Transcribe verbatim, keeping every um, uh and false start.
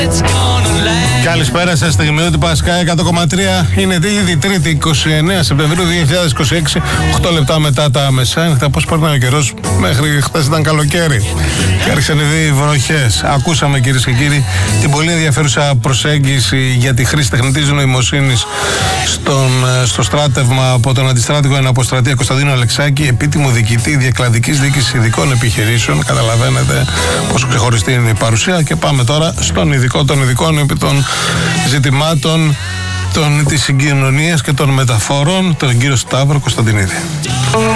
Καλησπέρα σας, στιγμιότυπα Πασκά εκατό κόμμα τρία. Είναι ήδη Τρίτη είκοσι εννέα Σεπτεμβρίου δύο χιλιάδες είκοσι έξι, οκτώ λεπτά μετά τα μεσάνυχτα. Πώς περνάει ο καιρός, μέχρι χθες ήταν καλοκαίρι και άρχισαν οι βροχές. Ακούσαμε, κυρίες και κύριοι, την πολύ ενδιαφέρουσα προσέγγιση για τη χρήση τεχνητής νοημοσύνης στον, στο στράτευμα από τον αντιστράτηγο εναποστρατεία Κωνσταντίνο Αλεξάκη, επίτιμο διοικητή διακλαδικής διοίκησης ειδικών επιχειρήσεων. Καταλαβαίνετε πόσο ξεχωριστή είναι η παρουσία. Και πάμε τώρα στον ειδικό των ειδικών επί των ζητημάτων των, της συγκοινωνίας και των μεταφορών, τον κύριο Σταύρο Κωνσταντινίδη.